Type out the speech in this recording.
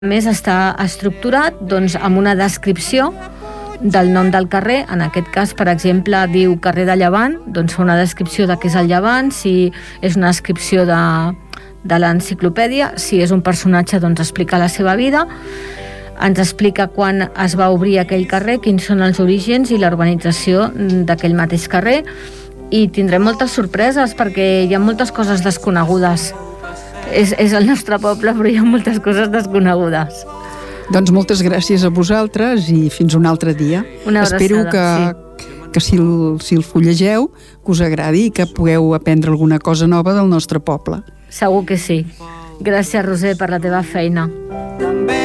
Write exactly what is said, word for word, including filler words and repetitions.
A més, està estructurat doncs, amb una descripció del nom del carrer. En aquest cas, per exemple, diu carrer de Llevant, doncs fa una descripció de què és el Llevant, si és una descripció de, de l'enciclopèdia, si és un personatge, doncs explica la seva vida, ens explica quan es va obrir aquell carrer, quins són els orígens i l'urbanització d'aquell mateix carrer, i tindrem moltes sorpreses perquè hi ha moltes coses desconegudes. És, és el nostre poble, però hi ha moltes coses desconegudes. Doncs moltes gràcies a vosaltres i fins un altre dia. Una abraçada, Espero que, sí. que si el, si el fullegeu, que us agradi i que pugueu aprendre alguna cosa nova del nostre poble. Segur que sí. Gràcies, Roser, per la teva feina.